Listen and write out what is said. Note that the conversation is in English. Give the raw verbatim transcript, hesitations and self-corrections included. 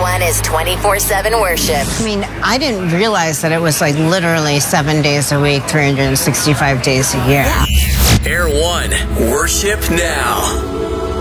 One is twenty-four seven worship. I mean, I didn't realize that it was like literally seven days a week, three hundred sixty-five days a year. Air One, worship now.